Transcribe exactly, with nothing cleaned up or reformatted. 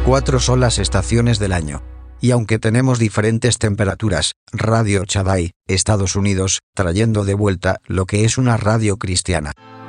Cuatro son las estaciones del año. Y aunque tenemos diferentes temperaturas, Radio Shaddai, Estados Unidos, trayendo de vuelta lo que es una radio cristiana.